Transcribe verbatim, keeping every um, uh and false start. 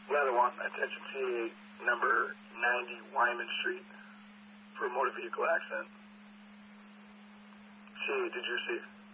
Ladder one, attention T eight, number ninety Wyman Street for a motor vehicle accident. T eight, did you receive?